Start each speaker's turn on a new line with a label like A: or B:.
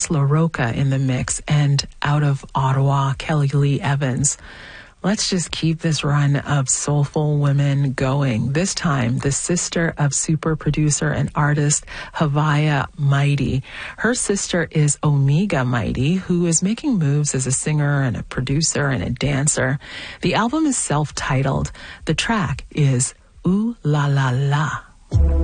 A: La Roca in the mix, and out of Ottawa, Kelly Lee Evans. Let's just keep this run of soulful women going. This time, the sister of super producer and artist Havaya Mighty. Her sister is Omega Mighty, who is making moves as a singer and a producer and a dancer. The album is self-titled. The track is Ooh La La La.